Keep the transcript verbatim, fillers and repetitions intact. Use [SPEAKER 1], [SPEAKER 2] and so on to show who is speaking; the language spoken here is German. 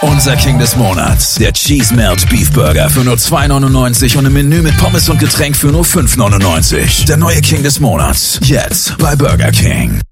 [SPEAKER 1] Unser King des Monats. Der Cheese Melt Beef Burger für nur zwei neunundneunzig und im Menü mit Pommes und Getränk für nur fünf neunundneunzig. Der neue King des Monats. Jetzt bei Burger King.